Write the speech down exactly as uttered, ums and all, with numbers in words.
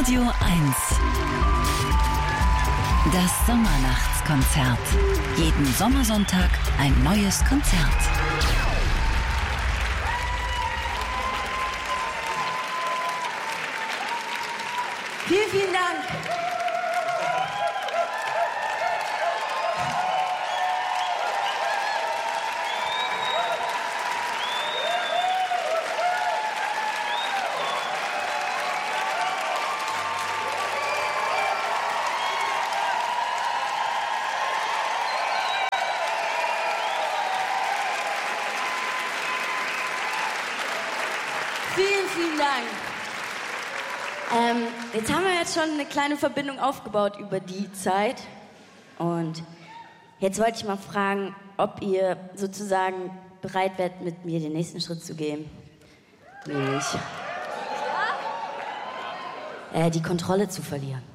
Radio eins. Das Sommernachtskonzert. Jeden Sommersonntag ein neues Konzert. Vielen, vielen Dank. Vielen, vielen Dank. Ähm, jetzt haben wir jetzt schon eine kleine Verbindung aufgebaut über die Zeit. Und jetzt wollte ich mal fragen, ob ihr sozusagen bereit wärt, mit mir den nächsten Schritt zu gehen. Nämlich äh, die Kontrolle zu verlieren.